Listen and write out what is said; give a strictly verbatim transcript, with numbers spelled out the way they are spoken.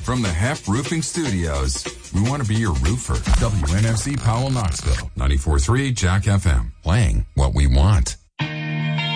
from the Hef Roofing Studios. We want to be your roofer. W N F C Powell, Knoxville. ninety-four point three Jack F M. Playing what we want.